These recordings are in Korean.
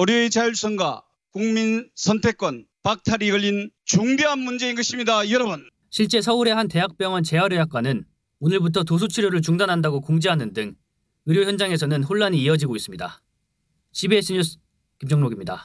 의료의 자율성과 국민 선택권 박탈이 걸린 중대한 문제인 것입니다. 여러분. 실제 서울의 한 대학병원 재활의학과는 오늘부터 도수치료를 중단한다고 공지하는 등 의료 현장에서는 혼란이 이어지고 있습니다. CBS 뉴스 김정록입니다.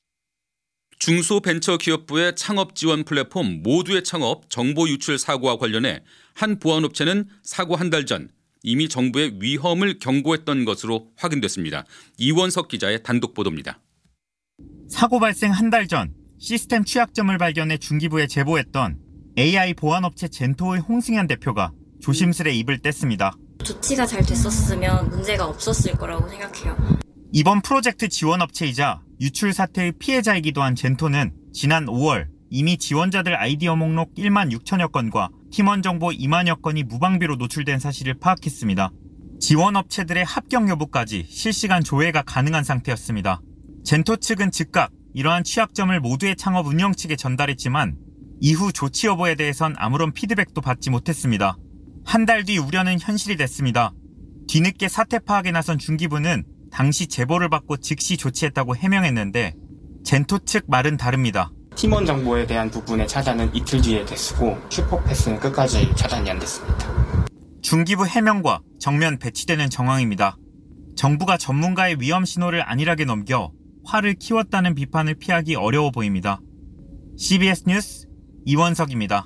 중소벤처기업부의 창업 지원 플랫폼 모두의 창업 정보 유출 사고와 관련해 한 보안업체는 사고 한 달 전 이미 정부의 위험을 경고했던 것으로 확인됐습니다. 이원석 기자의 단독 보도입니다. 사고 발생 한 달 전 시스템 취약점을 발견해 중기부에 제보했던 AI 보안업체 젠토의 홍승현 대표가 조심스레 입을 뗐습니다. 조치가 잘 됐었으면 문제가 없었을 거라고 생각해요. 이번 프로젝트 지원업체이자 유출 사태의 피해자이기도 한 젠토는 지난 5월 이미 지원자들 아이디어 목록 1만 6천여 건과 팀원 정보 2만여 건이 무방비로 노출된 사실을 파악했습니다. 지원업체들의 합격 여부까지 실시간 조회가 가능한 상태였습니다. 젠토 측은 즉각 이러한 취약점을 모두의 창업 운영 측에 전달했지만 이후 조치 여부에 대해선 아무런 피드백도 받지 못했습니다. 한 달 뒤 우려는 현실이 됐습니다. 뒤늦게 사태 파악에 나선 중기부는 당시 제보를 받고 즉시 조치했다고 해명했는데 젠토 측 말은 다릅니다. 팀원 정보에 대한 부분의 차단은 이틀 뒤에 됐고 슈퍼패스는 끝까지 차단이 안 됐습니다. 중기부 해명과 정면 배치되는 정황입니다. 정부가 전문가의 위험 신호를 안일하게 넘겨 화를 키웠다는 비판을 피하기 어려워 보입니다. CBS 뉴스 이원석입니다.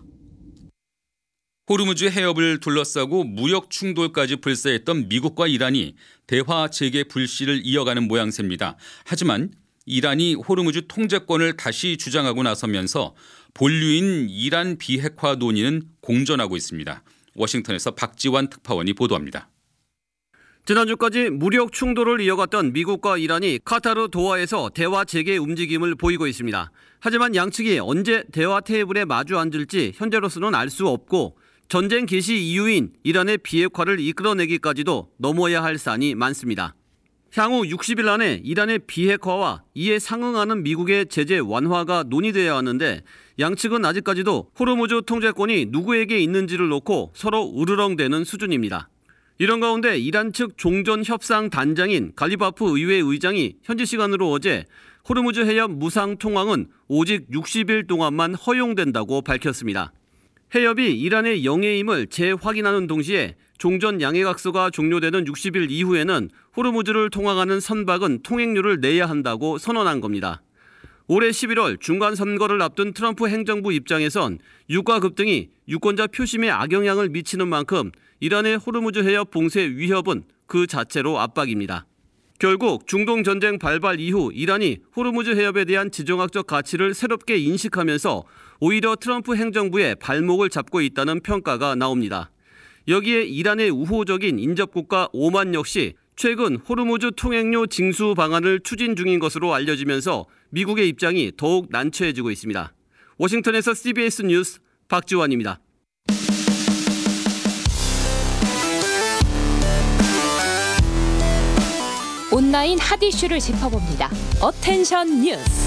호르무즈 해협을 둘러싸고 무력 충돌까지 불사했던 미국과 이란이 대화 재개 불씨를 이어가는 모양새입니다. 하지만 이란이 호르무즈 통제권을 다시 주장하고 나서면서 본류인 이란 비핵화 논의는 공전하고 있습니다. 워싱턴에서 박지환 특파원이 보도합니다. 지난주까지 무력 충돌을 이어갔던 미국과 이란이 카타르 도하에서 대화 재개 움직임을 보이고 있습니다. 하지만 양측이 언제 대화 테이블에 마주 앉을지 현재로서는 알 수 없고 전쟁 개시 이유인 이란의 비핵화를 이끌어내기까지도 넘어야 할 산이 많습니다. 향후 60일 안에 이란의 비핵화와 이에 상응하는 미국의 제재 완화가 논의돼야 하는데 양측은 아직까지도 호르무즈 통제권이 누구에게 있는지를 놓고 서로 으르렁대는 수준입니다. 이런 가운데 이란 측 종전협상 단장인 갈리바프 의회 의장이 현지 시간으로 어제 호르무즈 해협 무상 통항은 오직 60일 동안만 허용된다고 밝혔습니다. 해협이 이란의 영해임을 재확인하는 동시에 종전 양해각서가 종료되는 60일 이후에는 호르무즈를 통항하는 선박은 통행료를 내야 한다고 선언한 겁니다. 올해 11월 중간선거를 앞둔 트럼프 행정부 입장에선 유가 급등이 유권자 표심에 악영향을 미치는 만큼 이란의 호르무즈 해협 봉쇄 위협은 그 자체로 압박입니다. 결국 중동 전쟁 발발 이후 이란이 호르무즈 해협에 대한 지정학적 가치를 새롭게 인식하면서 오히려 트럼프 행정부의 발목을 잡고 있다는 평가가 나옵니다. 여기에 이란의 우호적인 인접국가 오만 역시 최근 호르무즈 통행료 징수 방안을 추진 중인 것으로 알려지면서 미국의 입장이 더욱 난처해지고 있습니다. 워싱턴에서 CBS 뉴스 박지환입니다. 온라인 핫 이슈를 짚어봅니다. 어텐션 뉴스.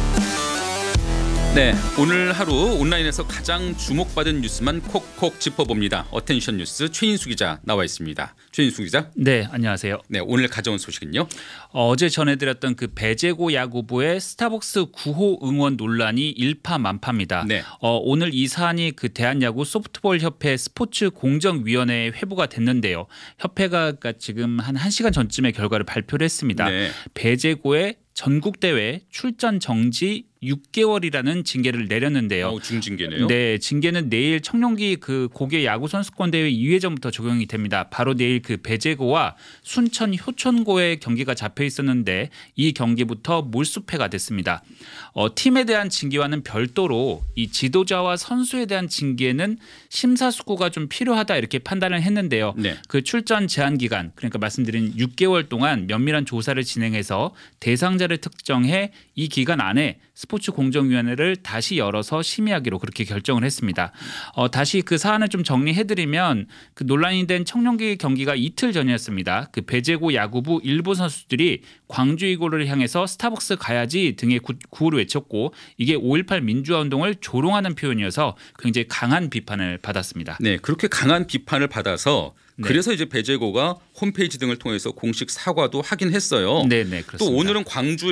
네, 오늘 하루 온라인에서 가장 주목받은 뉴스만 콕콕 짚어봅니다. 어텐션 뉴스 최인수 기자 나와 있습니다. 최인수 기자. 네, 안녕하세요. 네, 오늘 가져온 소식은요? 어제 전해드렸던 그 배재고 야구부의 스타벅스 구호 응원 논란이 일파만파입니다. 네. 오늘 이 사안이 그 대한야구 소프트볼협회 스포츠공정위원회에 회부가 됐는데요. 협회가 지금 한 1시간 전쯤에 결과를 발표를 했습니다. 네. 배재고의 전국대회 출전 정지 6개월이라는 징계를 내렸는데요. 중징계네요. 네, 징계는 내일 청룡기 그 고교 야구 선수권 대회 2회전부터 적용이 됩니다. 바로 내일 그 배재고와 순천 효천고의 경기가 잡혀 있었는데 이 경기부터 몰수패가 됐습니다. 팀에 대한 징계와는 별도로 이 지도자와 선수에 대한 징계는 심사숙고가 좀 필요하다 이렇게 판단을 했는데요. 네. 그 출전 제한 기간 그러니까 말씀드린 6개월 동안 면밀한 조사를 진행해서 대상자를 특정해 이 기간 안에 스포츠공정위원회를 다시 열어서 심의하기로 그렇게 결정을 했습니다. 다시 그 사안을 좀 정리해드리면 그 논란이 된 청룡기 경기가 이틀 전이었습니다. 그 배재고 야구부 일부 선수들이 광주 이고를 향해서 스타벅스 가야지 등의 구호를 외쳤고 이게 5.18 민주화운동을 조롱하는 표현이어서 굉장히 강한 비판을 받았습니다. 네, 그렇게 강한 비판을 받아서 그래서 이제 배재고가 홈페이지 등을 통해서 공식 사과도 하긴 했어요. 네, 그렇습니다. 또 오늘은 광주